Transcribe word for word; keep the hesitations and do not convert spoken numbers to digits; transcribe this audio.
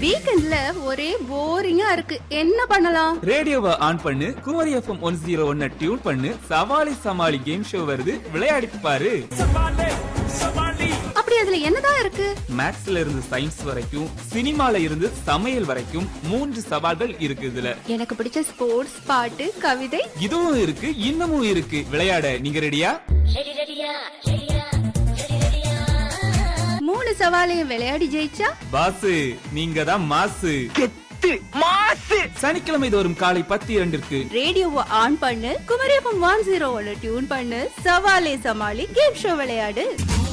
வீக்கெண்ட்ல ஒரே போரிங்கா இருக்கு, என்ன பண்ணலாம்? ரேடியோவை ஆன் பண்ணு, குமரி எஃப்எம் ஒன் ஜீரோ ஒன்ன டியூன் பண்ணு, சவாலி சமாளி கேம் ஷோ வருது, விளையாடிட்டு பாரு. அப்படி அதுல என்னதான் இருக்கு? மேத்ஸ்ல இருந்து சயின்ஸ் வரைக்கும், சினிமால இருந்து சமையல் வரைக்கும் மூன்று சவால்கள் இருக்கு இதுல. எனக்கு பிடிச்ச ஸ்போர்ட்ஸ், பாட்டு, கவிதை இதுவும் இருக்கு, இன்னமும் இருக்கு. விளையாட நீங்க ரெடியா? மூணு சவாலையும் விளையாடி ஜெயிச்சா பாசு நீங்க தான் மாசு. சனிக்கிழமை தோறும் காலை பத்து இரண்டிற்கு ரேடியோவை ஆன் பண்ணு, குமரி எஃப்எம் ஒன் ஜீரோ ஒன்னு டியூன் பண்ணு, சவாலே சமாளி கேம் ஷோ விளையாடு.